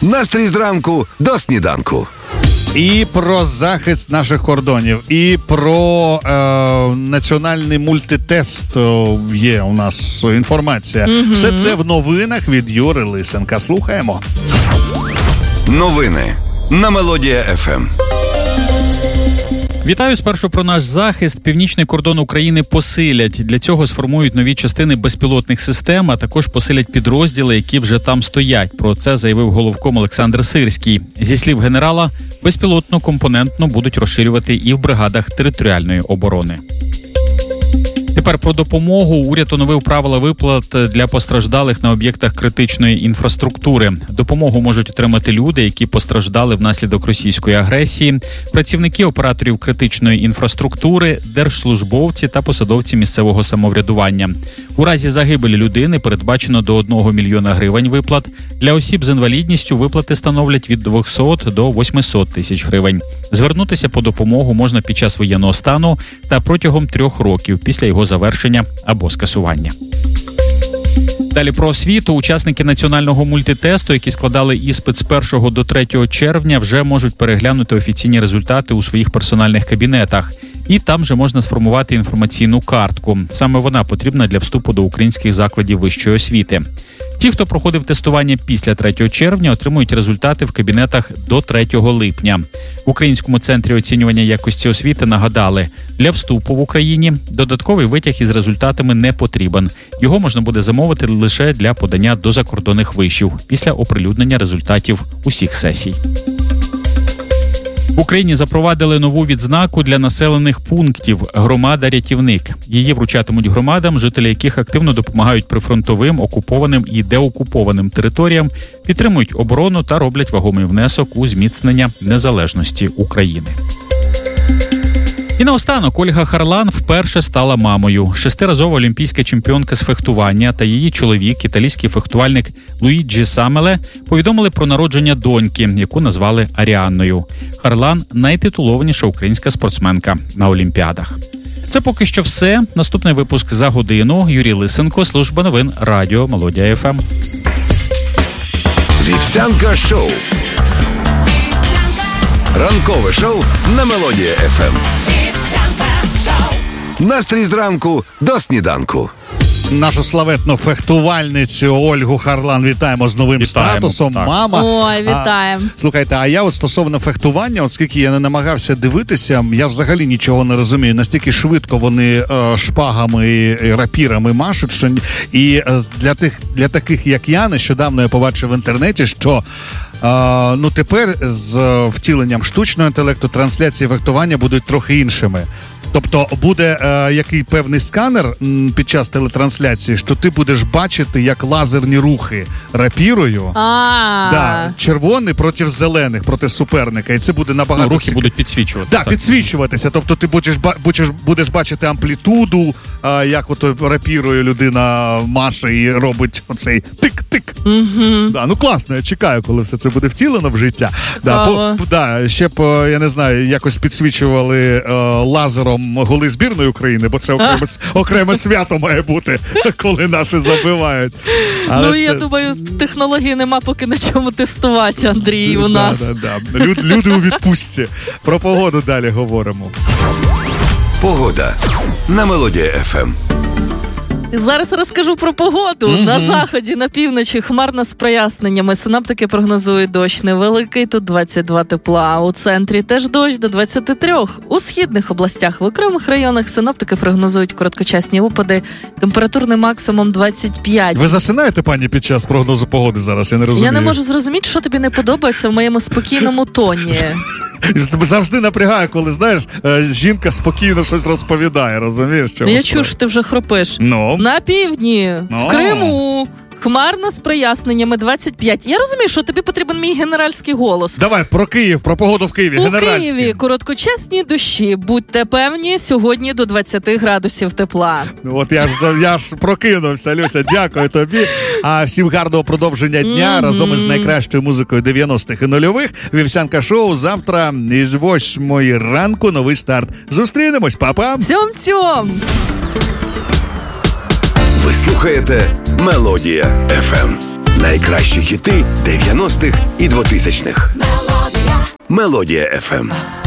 Настрій зранку до сніданку. І про захист наших кордонів, і про національний мультитест є у нас інформація. Все це в новинах від Юри Лисенка. Слухаємо. Новини на Мелодія ФМ. Вітаю, спершу про наш захист. Північний кордон України посилять. Для цього сформують нові частини безпілотних систем, а також посилять підрозділи, які вже там стоять. Про це заявив головком Олександр Сирський. Зі слів генерала, безпілотну компонентну будуть розширювати і в бригадах територіальної оборони. Тепер про допомогу. Уряд оновив правила виплат для постраждалих на об'єктах критичної інфраструктури. Допомогу можуть отримати люди, які постраждали внаслідок російської агресії, працівники операторів критичної інфраструктури, держслужбовці та посадовці місцевого самоврядування. У разі загибелі людини передбачено до 1 мільйона гривень виплат. Для осіб з інвалідністю виплати становлять від 200 до 800 тисяч гривень. Звернутися по допомогу можна під час воєнного стану та протягом 3 років після його завершення або скасування. Далі про освіту. Учасники національного мультитесту, які складали іспит з 1 до 3 червня, вже можуть переглянути офіційні результати у своїх персональних кабінетах. І там же можна сформувати інформаційну картку. Саме вона потрібна для вступу до українських закладів вищої освіти. Ті, хто проходив тестування після 3 червня, отримують результати в кабінетах до 3 липня. В Українському центрі оцінювання якості освіти нагадали, для вступу в Україні додатковий витяг із результатами не потрібен. Його можна буде замовити лише для подання до закордонних вишів після оприлюднення результатів усіх сесій. В Україні запровадили нову відзнаку для населених пунктів «Громада-рятівник». Її вручатимуть громадам, жителі яких активно допомагають прифронтовим, окупованим і деокупованим територіям, підтримують оборону та роблять вагомий внесок у зміцнення незалежності України. І наостанок Ольга Харлан вперше стала мамою. 6-разова олімпійська чемпіонка з фехтування та її чоловік, італійський фехтувальник Луїджі Самеле, повідомили про народження доньки, яку назвали Аріанною. Харлан – найтитулованіша українська спортсменка на Олімпіадах. Це поки що все. Наступний випуск за годину. Юрій Лисенко, служба новин Радіо Мелодія ФМ. Вівсянка шоу. Ранкове шоу на Мелодія ФМ. Настрій зранку до сніданку. Нашу славетну фехтувальницю Ольгу Харлан вітаємо з новим статусом. Так. Мама. Ой, вітаємо. Слухайте, а я от стосовно фехтування, оскільки я не намагався дивитися, я взагалі нічого не розумію. Настільки швидко вони шпагами і рапірами машуть, що і для таких, як я, нещодавно я побачив в інтернеті, що тепер з втіленням штучного інтелекту трансляції фехтування будуть трохи іншими. Тобто буде який певний сканер під час телетрансляції, що ти будеш бачити, як лазерні рухи рапірою. Червоний проти зелених, проти суперника. І це буде набагато... рухи будуть підсвічуватися. Так, підсвічуватися. Тобто ти будеш бачити амплітуду, як ото рапірою людина маше і робить оцей тик-тик. Класно, я чекаю, коли все це буде втілено в життя. Ще б, я не знаю, якось підсвічували лазером голи збірної України, бо це окреме свято має бути, коли наші забивають. Я думаю, технології нема поки на чому тестувати, Андрій, у нас. Люди у відпустці. Про погоду далі говоримо. Погода на Мелодія ФМ. Зараз розкажу про погоду. На заході, на півночі хмарно з проясненнями. Синоптики прогнозують дощ невеликий, тут 22 тепла. У центрі теж дощ до 23. У східних областях, в окремих районах синоптики прогнозують короткочасні опади. Температурний максимум 25. Ви засинаєте, пані, під час прогнозу погоди зараз? Я не розумію. Я не можу зрозуміти, що тобі не подобається в моєму спокійному тоні. Завжди напрягає, коли, знаєш, жінка спокійно щось розповідає, розумієш? Я чую, що ти вже хропиш. На півдні, в Криму, хмарно з проясненнями 25. Я розумію, що тобі потрібен мій генеральський голос. Давай, про Київ, про погоду в Києві, генеральський. У Києві короткочасні дощі. Будьте певні, сьогодні до 20 градусів тепла. От я ж прокинувся, Люся, дякую тобі. А всім гарного продовження дня разом із найкращою музикою 90-х і нульових. Вівсянка шоу завтра із 8 ранку новий старт. Зустрінемось, па-па! Цьом-цьом! Ви слухаєте Мелодія ФМ. Найкращі хіти 90-х і 2000-х. Мелодія FM.